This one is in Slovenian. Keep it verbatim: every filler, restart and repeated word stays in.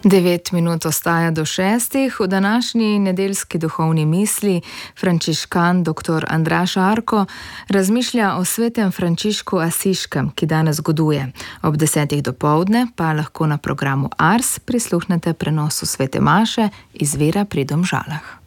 Devet minut ostaja do šestih. V današnji nedeljski duhovni misli frančiškan doktor Andraž Arko razmišlja o svetem Frančišku Asiškem, ki danes goduje. Ob desetih dopoldne pa lahko na programu Ars prisluhnete prenosu svete maše iz Vira pri Domžalah.